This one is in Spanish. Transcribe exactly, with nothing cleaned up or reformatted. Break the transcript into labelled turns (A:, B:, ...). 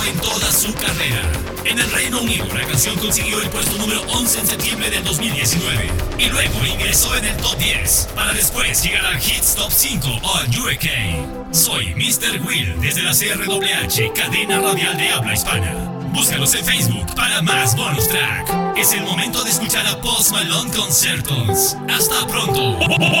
A: en toda su carrera. En el Reino Unido, la canción consiguió el puesto número once en septiembre del dos mil diecinueve y luego ingresó en el top diez para después llegar al Hits Top cinco All U K. Soy mister Will desde la C R W H, cadena radial de habla hispana. Búscalos en Facebook para más bonus track. Es el momento de escuchar a Post Malone Concertos. Hasta pronto.